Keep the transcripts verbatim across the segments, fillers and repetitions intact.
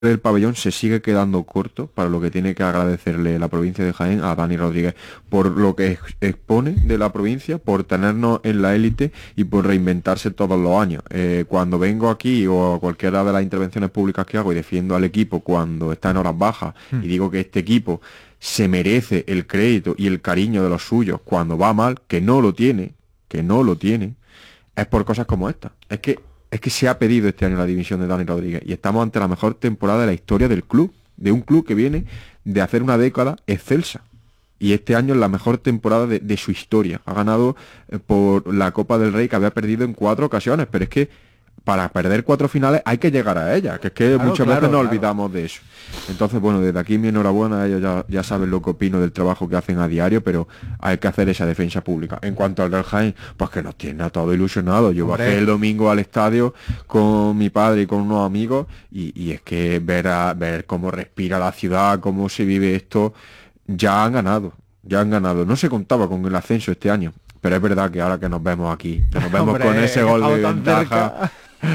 del pabellón se sigue quedando corto para lo que tiene que agradecerle la provincia de Jaén a Dani Rodríguez por lo que ex- expone de la provincia, por tenernos en la élite y por reinventarse todos los años. Eh, cuando vengo aquí o a cualquiera de las intervenciones públicas que hago y defiendo al equipo cuando está en horas bajas Mm. y digo que este equipo se merece el crédito y el cariño de los suyos cuando va mal, que no lo tiene, que no lo tiene, es por cosas como esta. Es que, es que se ha pedido este año la dimisión de Dani Rodríguez y estamos ante la mejor temporada de la historia del club, de un club que viene de hacer una década excelsa. Y este año es la mejor temporada de, de su historia. Ha ganado eh, por la Copa del Rey que había perdido en cuatro ocasiones, pero es que para perder cuatro finales hay que llegar a ellas, que es que Claro, muchas claro, veces nos claro. olvidamos de eso. Entonces, bueno, desde aquí mi enhorabuena, ellos ya, ya saben lo que opino del trabajo que hacen a diario, pero hay que hacer esa defensa pública. En cuanto al Real Jaén, pues que nos tiene a todos ilusionados. Yo Hombre. bajé el domingo al estadio con mi padre y con unos amigos y, y es que ver, a, ver cómo respira la ciudad, cómo se vive esto, ya han ganado, ya han ganado. No se contaba con el ascenso este año, pero es verdad que ahora que nos vemos aquí, que nos vemos Hombre, con ese que gol de estamos tan ventaja. cerca.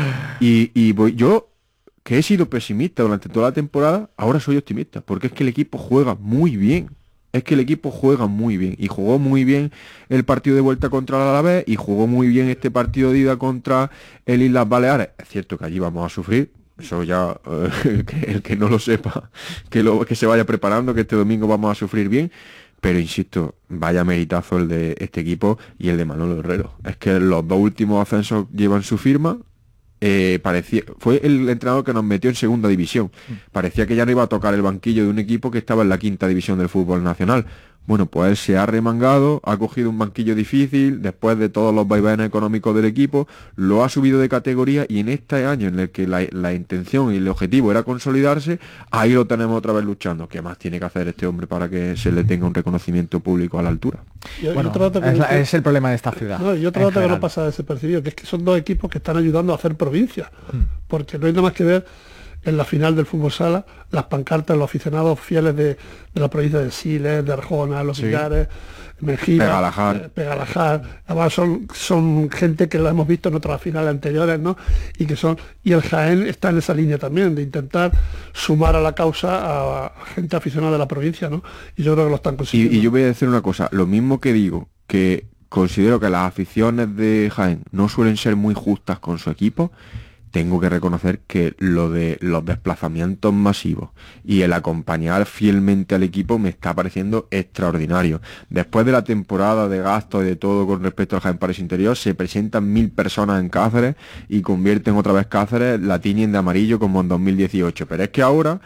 Y, y voy, yo, que he sido pesimista durante toda la temporada, ahora soy optimista, porque es que el equipo juega muy bien. Es que el equipo juega muy bien. Y jugó muy bien el partido de vuelta contra el Alavés y jugó muy bien este partido de ida contra el Islas Baleares. Es cierto que allí vamos a sufrir. Eso ya, eh, que el que no lo sepa, que, lo, que se vaya preparando, que este domingo vamos a sufrir bien. Pero insisto, vaya meritazo el de este equipo y el de Manolo Herrero. Es que los dos últimos ascensos llevan su firma. Eh, parecía, fue el entrenador que nos metió en segunda división. Parecía que ya no iba a tocar el banquillo de un equipo que estaba en la quinta división del fútbol nacional. Bueno, pues él se ha remangado, ha cogido un banquillo difícil, después de todos los vaivenes económicos del equipo, lo ha subido de categoría y en este año en el que la, la intención y el objetivo era consolidarse, ahí lo tenemos otra vez luchando. ¿Qué más tiene que hacer este hombre para que se le tenga un reconocimiento público a la altura? Y, y Bueno, otro dato que es, no- la- es el problema de esta ciudad. no, y otro en dato que no general. pasa desapercibido, que es que son dos equipos que están ayudando a hacer provincia, Mm. porque no hay nada más que ver en la final del fútbol sala las pancartas de los aficionados fieles de, de la provincia de Siles, de Arjona, Los Sí. Villares, Mejía, Pegalajar. eh, Pegalajar. Además son, son gente que la hemos visto en otras finales anteriores, ¿no? Y que son, y el Jaén está en esa línea también, de intentar sumar a la causa a gente aficionada de la provincia, ¿no? Y yo creo que lo están Y, consiguiendo. y yo voy a decir una cosa, lo mismo que digo, que considero que las aficiones de Jaén no suelen ser muy justas con su equipo, tengo que reconocer que lo de los desplazamientos masivos y el acompañar fielmente al equipo me está pareciendo extraordinario. Después de la temporada de gasto y de todo con respecto al Jaén París Interior, se presentan mil personas en Cáceres y convierten otra vez Cáceres, la tiñen de amarillo como en dos mil dieciocho. Pero es que ahora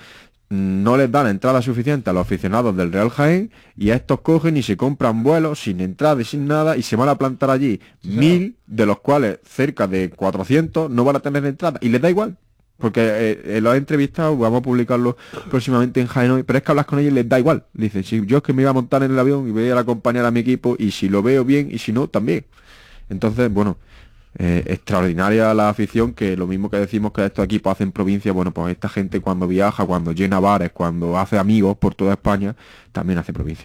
no les dan entrada suficiente a los aficionados del Real Jaén y a estos cogen y se compran vuelos sin entrada y sin nada y se van a plantar allí mil, de los cuales cerca de cuatrocientos no van a tener entrada y les da igual. Porque eh, eh, lo he entrevistado, vamos a publicarlo próximamente en Jaén Hoy, pero es que hablas con ellos y les da igual. Dicen, si yo es que me iba a montar en el avión y voy a ir a acompañar a mi equipo y si lo veo bien y si no, también. Entonces, bueno, eh, extraordinaria la afición, que lo mismo que decimos que estos equipos hacen provincia, bueno, pues esta gente cuando viaja, cuando llena bares, cuando hace amigos por toda España, también hace provincia.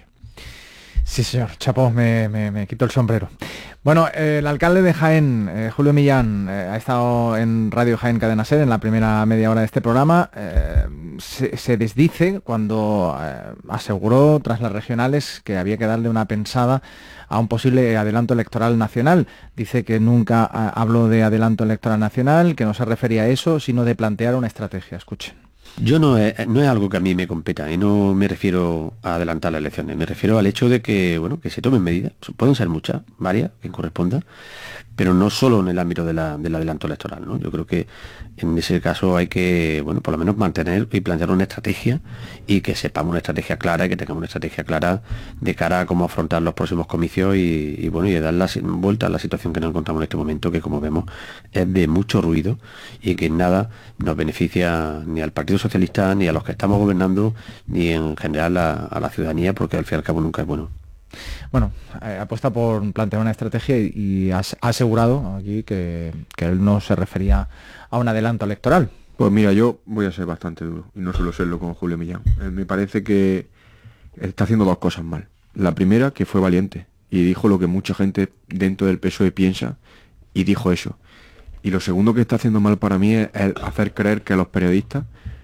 Sí, señor, chapó, me, me, me quito el sombrero. Bueno, eh, el alcalde de Jaén, eh, Julio Millán, eh, ha estado en Radio Jaén Cadena Ser en la primera media hora de este programa. Eh, se, se desdice cuando eh, aseguró tras las regionales que había que darle una pensada a un posible adelanto electoral nacional. Dice que nunca ah, habló de adelanto electoral nacional, que no se refería a eso, sino de plantear una estrategia. Escuchen. Yo no es, no es algo que a mí me competa y no me refiero a adelantar las elecciones, me refiero al hecho de que, bueno, que se tomen medidas, pueden ser muchas, varias, que corresponda, pero no solo en el ámbito de la, del adelanto electoral, ¿no? Yo creo que en ese caso hay que, bueno, por lo menos mantener y plantear una estrategia y que sepamos una estrategia clara y que tengamos una estrategia clara de cara a cómo afrontar los próximos comicios y, y bueno, y de dar la vuelta a la situación que nos encontramos en este momento, que como vemos es de mucho ruido y que en nada nos beneficia ni al Partido Socialista, ni a los que estamos gobernando, ni en general a, a la ciudadanía, porque al fin y al cabo nunca es bueno. Bueno, eh, apuesta por plantear una estrategia y, y ha, ha asegurado aquí que, que él no se refería a un adelanto electoral. Pues mira, yo voy a ser bastante duro y no suelo serlo con Julio Millán. Eh, me parece que está haciendo dos cosas mal. La primera, que fue valiente y dijo lo que mucha gente dentro del P S O E piensa y dijo eso. Y lo segundo que está haciendo mal para mí es, es hacer creer que los periodistas